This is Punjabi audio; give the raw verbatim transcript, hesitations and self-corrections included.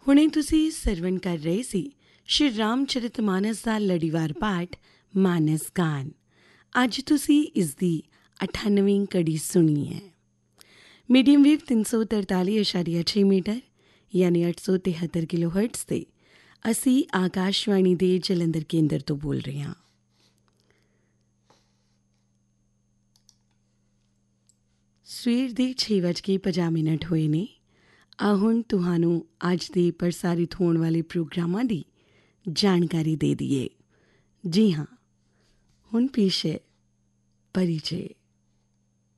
ਹੁਣੇ ਤੁਸੀਂ ਸਰਵਣ ਕਰ ਰਹੇ ਸੀ ਸ਼੍ਰੀ ਰਾਮਚਰਿਤ ਮਾਨਸ ਦਾ ਲੜੀਵਾਰ ਪਾਠ ਮਾਨਸ ਗਾਨ। ਅੱਜ ਤੁਸੀਂ ਇਸ ਦੀ ਅਠਾਨਵੇਂ ਕੜੀ ਸੁਣੀ ਹੈ। ਮੀਡੀਅਮ ਵੇਵ ਤਿੰਨ ਸੌ ਤਰਤਾਲੀ ਇਸ਼ਾਰੀਆ ਛੇ ਮੀਟਰ ਯਾਨੀ ਅੱਠ ਸੌ ਤਿਹੱਤਰ ਕਿਲੋ ਹਰਟਸ 'ਤੇ ਅਸੀਂ ਆਕਾਸ਼ਵਾਣੀ ਦੇ ਜਲੰਧਰ ਕੇਂਦਰ ਤੋਂ ਬੋਲ ਰਹੇ ਹਾਂ। ਸਵੇਰ ਦੇ ਛੇ ਵੱਜ ਕੇ ਪੰਜਾਹ ਮਿੰਟ ਹੋਏ ਨੇ। ਆ ਹੁਣ ਤੁਹਾਨੂੰ ਅੱਜ ਦੇ ਪ੍ਰਸਾਰਿਤ ਹੋਣ ਵਾਲੇ ਪ੍ਰੋਗਰਾਮਾਂ ਦੀ ਜਾਣਕਾਰੀ ਦੇ ਦਈਏ। ਜੀ ਹਾਂ, ਹੁਣ ਪੇਸ਼ ਹੈ ਪਰਿਚੈ।